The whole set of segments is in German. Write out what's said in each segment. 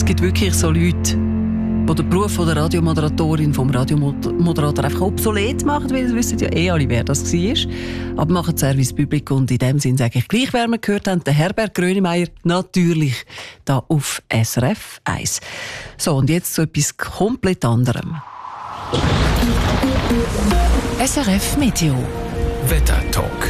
Es gibt wirklich so Leute, die den Beruf von der Radiomoderatorin, vom Radiomoderator einfach obsolet machen, weil sie wissen ja alle, wer das war. Aber machen Service Public und in dem Sinn sage ich gleich, wer wir gehört haben, der Herbert Grönemeyer, natürlich da auf SRF 1. So, und jetzt zu etwas komplett anderem. SRF Meteo Wettertalk.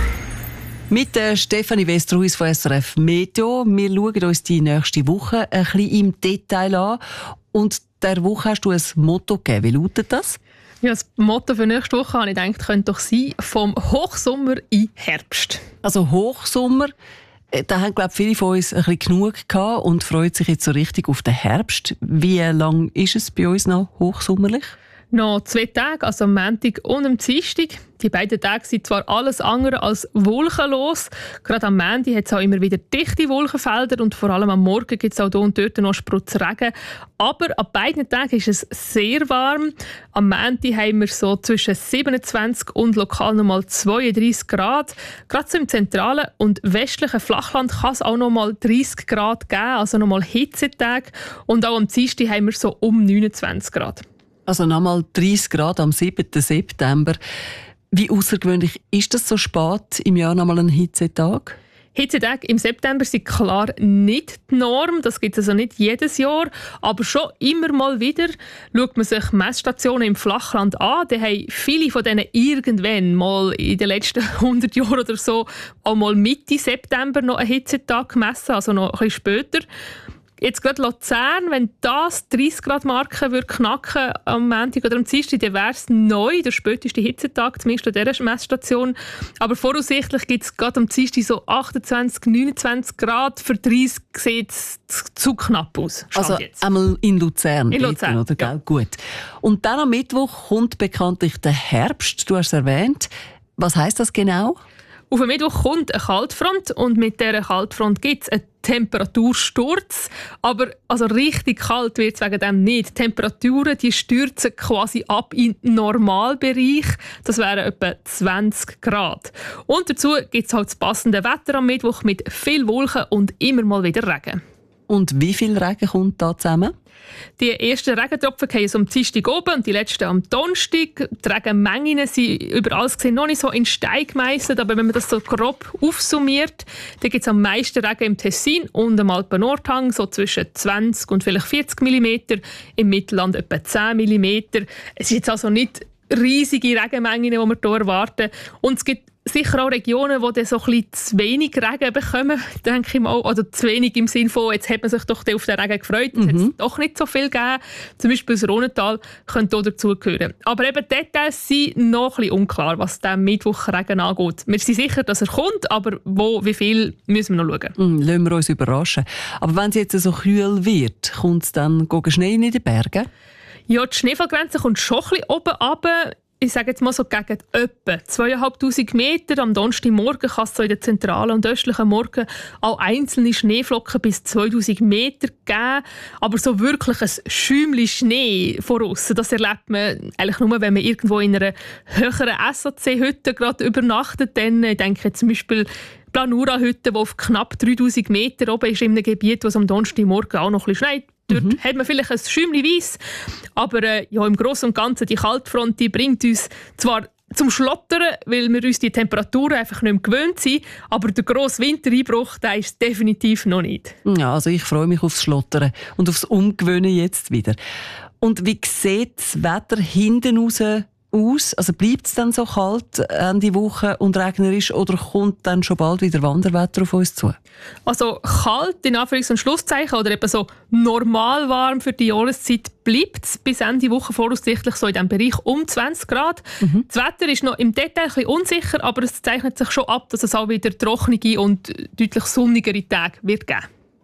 Mit der Stefanie Westerhuis von SRF Meteo. Wir schauen uns die nächste Woche ein bisschen im Detail an. Und dieser Woche hast du ein Motto gegeben. Wie lautet das? Ja, das Motto für nächste Woche, habe ich gedacht, könnte doch sein, vom Hochsommer in Herbst. Also Hochsommer, da haben, glaube ich, viele von uns ein bisschen genug gehabt und freuen sich jetzt so richtig auf den Herbst. Wie lang ist es bei uns noch hochsommerlich? Noch 2 Tage, also am Montag und am Dienstag. Die beiden Tage sind zwar alles andere als wolkenlos. Gerade am Montag hat es auch immer wieder dichte Wolkenfelder und vor allem am Morgen gibt es auch hier und dort noch Spritzregen. Aber an beiden Tagen ist es sehr warm. Am Montag haben wir so zwischen 27 und lokal noch mal 32 Grad. Gerade so im zentralen und westlichen Flachland kann es auch noch mal 30 Grad geben, also noch mal Hitzetage. Und auch am Dienstag haben wir so um 29 Grad. Also nochmal 30 Grad am 7. September. Wie außergewöhnlich ist das so spät im Jahr nochmal ein Hitzetag? Hitzetage im September sind klar nicht die Norm. Das gibt es also nicht jedes Jahr. Aber schon immer mal wieder schaut man sich Messstationen im Flachland an. Da haben viele von denen irgendwann mal in den letzten 100 Jahren oder so auch mal Mitte September noch einen Hitzetag gemessen, also noch ein bisschen später. Jetzt gerade Luzern, wenn das 30-Grad-Marke knacken am Montag oder am Dienstag, dann wäre es neu, der späteste Hitzetag, zumindest an dieser Messstation. Aber voraussichtlich gibt es gerade am Dienstag so 28, 29 Grad. Für 30 sieht es zu knapp aus. Also einmal in Luzern. In Luzern, oder? ja. Gut. Und dann am Mittwoch kommt bekanntlich der Herbst, du hast es erwähnt. Was heisst das genau? Auf den Mittwoch kommt eine Kaltfront und mit dieser Kaltfront gibt es einen Temperatursturz. Aber also richtig kalt wird es wegen dem nicht. Die Temperaturen die stürzen quasi ab in den Normalbereich. Das wären etwa 20 Grad. Und dazu gibt es halt das passende Wetter am Mittwoch mit viel Wolken und immer mal wieder Regen. Und wie viel Regen kommt da zusammen? Die ersten Regentropfen fallen am Dienstag oben und die letzten am Donnerstag. Die Regenmengen sind überall gesehen noch nicht so in Stein gemeisselt, aber wenn man das so grob aufsummiert, dann gibt es am meisten Regen im Tessin und am Alpen-Nordhang, so zwischen 20 und vielleicht 40 mm, im Mittelland etwa 10 mm. Es ist jetzt also nicht riesige Regenmengen, die wir hier erwarten. Und es gibt sicher auch Regionen, die dann so ein bisschen zu wenig Regen bekommen, denke ich mal. Oder zu wenig im Sinne von, jetzt hat man sich doch auf den Regen gefreut, es hat doch nicht so viel gegeben. Zum Beispiel das Rhonental könnte auch dazugehören. Aber eben die Details sind noch ein bisschen unklar, was den Mittwochregen angeht. Wir sind sicher, dass er kommt, aber wo, wie viel, müssen wir noch schauen. Lassen wir uns überraschen. Aber wenn es jetzt so kühl wird, kommt es dann Schnee in den Bergen? Ja, die Schneefallgrenze kommt schon ein bisschen oben runter. Ich sage jetzt mal so gegen etwa 2500 Meter. Am Donnerstagmorgen kann es so in den zentralen und östlichen Morgen auch einzelne Schneeflocken bis 2000 Meter geben. Aber so wirklich ein Schäumchen Schnee von aussen, das erlebt man eigentlich nur, wenn man irgendwo in einer höheren SAC-Hütte gerade übernachtet. Dann, ich denke zum Beispiel Planura-Hütte, die auf knapp 3000 Meter oben ist, in einem Gebiet, wo es am Donnerstagmorgen auch noch ein bisschen schneit. Dort hat man vielleicht ein Schäumchen weiss, aber ja, im Großen und Ganzen die Kaltfront die bringt uns zwar zum Schlottern, weil wir uns die Temperaturen einfach nicht mehr gewöhnt sind, aber der grosse Wintereinbruch, der ist definitiv noch nicht. Ja, also ich freue mich aufs Schlottern und aufs Umgewöhnen jetzt wieder. Und wie sieht das Wetter hinten raus aus? Also bleibt es dann so kalt Ende Woche und regnerisch oder kommt dann schon bald wieder Wanderwetter auf uns zu? Also kalt in Anführungs- und Schlusszeichen oder eben so normal warm für die Jahreszeit bleibt es bis Ende Woche voraussichtlich so in diesem Bereich um 20 Grad. Das Wetter ist noch im Detail ein bisschen unsicher, aber es zeichnet sich schon ab, dass es auch wieder trockene und deutlich sonnigere Tage wird geben.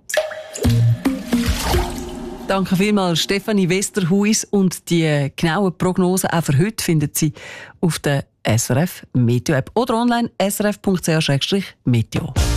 Danke vielmals, Stefanie Westerhuis. Und die genauen Prognosen auch für heute finden Sie auf der SRF Meteo App oder online srf.ch/meteo.